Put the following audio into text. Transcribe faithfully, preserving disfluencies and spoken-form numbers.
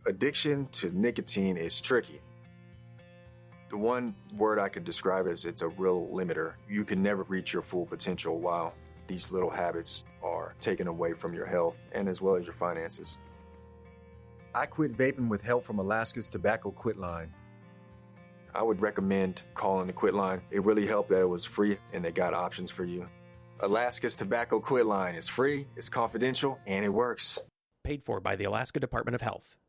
Addiction to nicotine is tricky. The one word I could describe as it's a real limiter. You can never reach your full potential while these little habits are taken away from your health and as well as your finances. I quit vaping with help from Alaska's Tobacco Quit Line. I would recommend calling the Quit Line. It really helped that it was free and they got options for you. Alaska's Tobacco Quit Line is free, it's confidential, and it works. Paid for by the Alaska Department of Health.